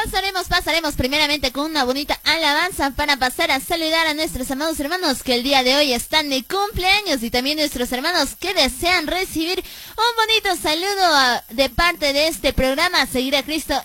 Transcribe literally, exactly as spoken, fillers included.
pasaremos, pasaremos primeramente con una bonita alabanza para pasar a saludar a nuestros amados hermanos que el día de hoy están de cumpleaños y también nuestros hermanos que desean recibir un bonito saludo a, de parte de este programa Seguir a Cristo